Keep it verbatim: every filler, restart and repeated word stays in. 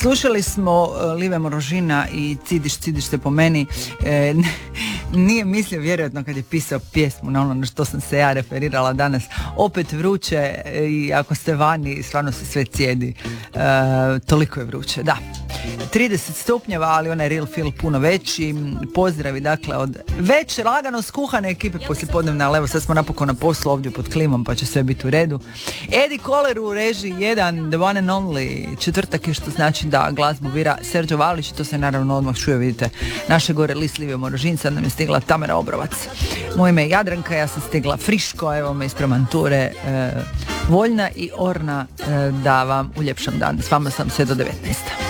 Slušali smo Live Morožina i Cidiš, cidiš se po meni. E, nije mislio vjerojatno kad je pisao pjesmu na ono na što sam se ja referirala danas. Opet vruće i ako ste vani stvarno se sve cijedi. E, toliko je vruće, da. trideset stupnjeva, ali onaj real feel puno veći. Pozdravi dakle od već lagano skuhane ekipe poslijepodnevne, ali evo sad smo napokon na poslu ovdje pod klimom pa će sve biti u redu. Eddie Kohler u režiji jedan, the one and only. Četvrtak je, što znači da glazbu bira Serđo Valić, to se naravno odmah čuje, vidite naše gore list Live Morožin, sad nam je stigla Tamara Obrovac. Moje ime je Jadranka, ja sam stigla friško, evo me ispred Manture, e, voljna i orna e, da vam uljepšam dan. S vama sam sve do devetnaest.